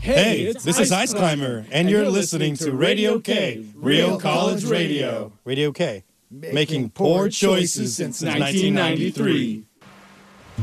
Hey, this is Ice Climber, and you're listening to Radio K, Real College Radio. Radio K, making poor choices since 1993.